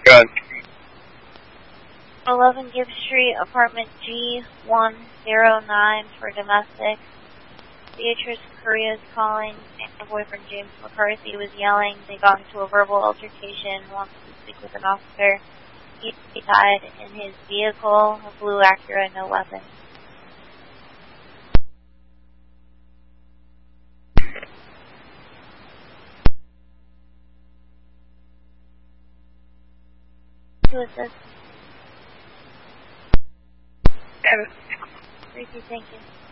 Gun. 11 Gibbs Street, apartment G109 for domestic. Beatrice Correa is calling, and her boyfriend James McCarthy was yelling. They got into a verbal altercation, wants to speak with an officer. He died in his vehicle, a blue Acura, no weapon. Who is this? Evan. Tracy, thank you.